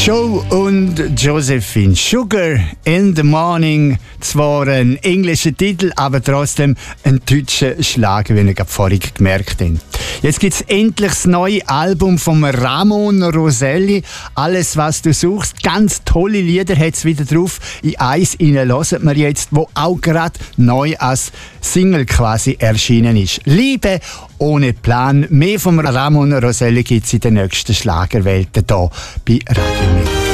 Joe und Josephine. Sugar in the Morning. Zwar ein englischer Titel, aber trotzdem ein deutscher Schlager, wie ihr gerade vorhin gemerkt habt. Jetzt gibt es endlich das neue Album von Ramon Roselli. Alles, was du suchst. Ganz tolle Lieder hat es wieder drauf. In eins hören wir jetzt, wo auch gerade neu als Single quasi erschienen ist. Liebe ohne Plan. Mehr von Ramon Roselli gibt es in den nächsten Schlagerwelten hier bei Radio Mix.